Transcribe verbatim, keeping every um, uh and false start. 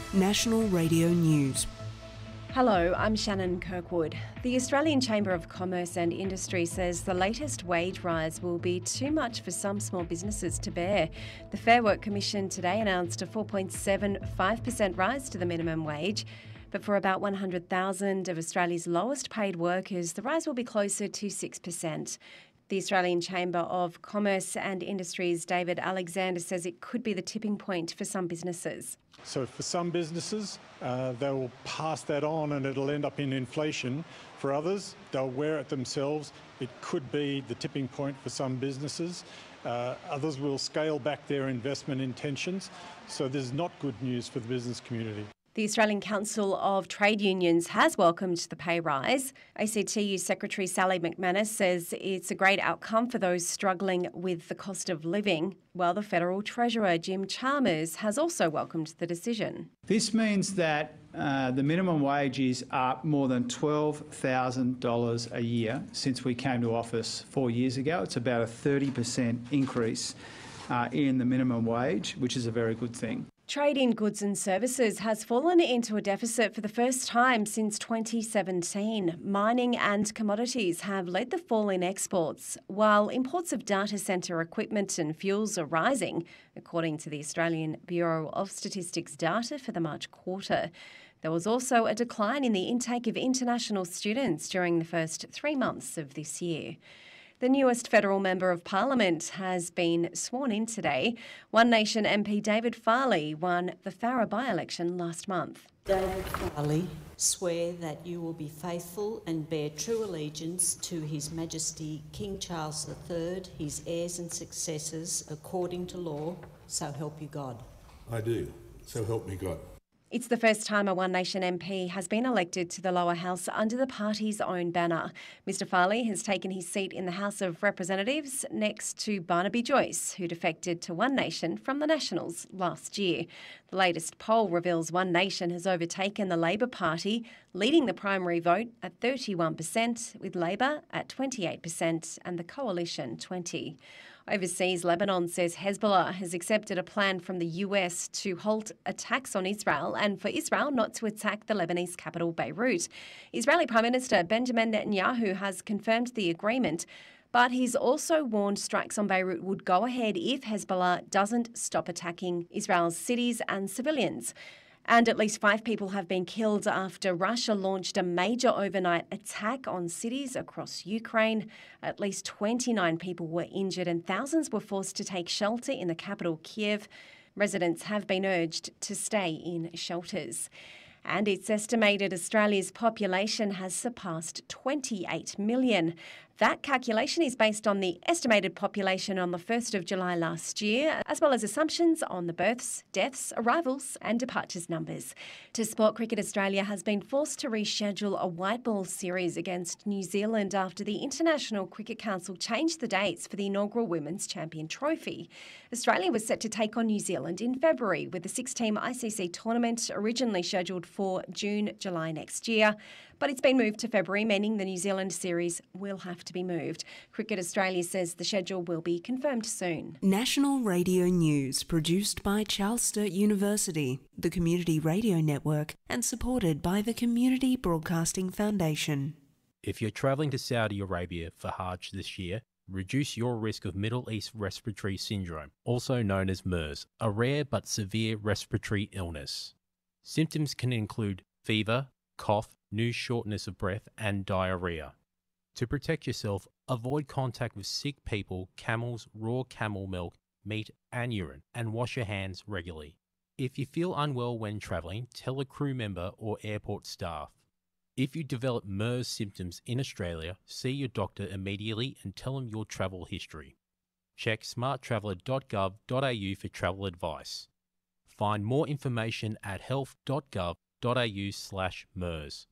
National Radio News. Hello, I'm Shannon Kirkwood. The Australian Chamber of Commerce and Industry says the latest wage rise will be too much for some small businesses to bear. The Fair Work Commission today announced a four point seven five percent rise to the minimum wage. But for about one hundred thousand of Australia's lowest paid workers, the rise will be closer to six percent. The Australian Chamber of Commerce and Industry's David Alexander says it could be the tipping point for some businesses. So for some businesses, uh, they will pass that on and it'll end up in inflation. For others, they'll wear it themselves. It could be the tipping point for some businesses. Uh, others will scale back their investment intentions. So there's not good news for the business community. The Australian Council of Trade Unions has welcomed the pay rise. A C T U Secretary Sally McManus says it's a great outcome for those struggling with the cost of living, while the Federal Treasurer Jim Chalmers has also welcomed the decision. This means that uh, the minimum wage is up more than twelve thousand dollars a year since we came to office four years ago. It's about a thirty percent increase uh, in the minimum wage, which is a very good thing. Trade in goods and services has fallen into a deficit for the first time since twenty seventeen. Mining and commodities have led the fall in exports, while imports of data centre equipment and fuels are rising, according to the Australian Bureau of Statistics data for the March quarter. There was also a decline in the intake of international students during the first three months of this year. The newest federal member of parliament has been sworn in today. One Nation M P David Farley won the Farrer by-election last month. David Farley, swear that you will be faithful and bear true allegiance to His Majesty King Charles the Third, his heirs and successors, according to law, so help you God. I do, so help me God. It's the first time a One Nation M P has been elected to the lower house under the party's own banner. Mister Farley has taken his seat in the House of Representatives next to Barnaby Joyce, who defected to One Nation from the Nationals last year. The latest poll reveals One Nation has overtaken the Labor Party, leading the primary vote at thirty-one percent, with Labor at twenty-eight percent and the Coalition twenty percent. Overseas, Lebanon says Hezbollah has accepted a plan from the U S to halt attacks on Israel and for Israel not to attack the Lebanese capital, Beirut. Israeli Prime Minister Benjamin Netanyahu has confirmed the agreement, but he's also warned strikes on Beirut would go ahead if Hezbollah doesn't stop attacking Israel's cities and civilians. And at least five people have been killed after Russia launched a major overnight attack on cities across Ukraine. At least twenty-nine people were injured and thousands were forced to take shelter in the capital, Kiev. Residents have been urged to stay in shelters. And it's estimated Australia's population has surpassed twenty-eight million. That calculation is based on the estimated population on the first of July last year, as well as assumptions on the births, deaths, arrivals and departures numbers. To Sport, Cricket Australia has been forced to reschedule a white ball series against New Zealand after the International Cricket Council changed the dates for the inaugural Women's Champion Trophy. Australia was set to take on New Zealand in February, with the six-team I C C tournament originally scheduled for June, July next year. But it's been moved to February, meaning the New Zealand series will have to be moved. Cricket Australia says the schedule will be confirmed soon. National Radio News, produced by Charles Sturt University, the Community Radio Network, and supported by the Community Broadcasting Foundation. If you're travelling to Saudi Arabia for Hajj this year, reduce your risk of Middle East Respiratory Syndrome, also known as MERS, a rare but severe respiratory illness. Symptoms can include fever, cough, new shortness of breath, and diarrhea. To protect yourself, avoid contact with sick people, camels, raw camel milk, meat, and urine, and wash your hands regularly. If you feel unwell when travelling, tell a crew member or airport staff. If you develop MERS symptoms in Australia, see your doctor immediately and tell them your travel history. Check smart traveller dot gov dot a u for travel advice. Find more information at health dot gov dot a u slash MERS.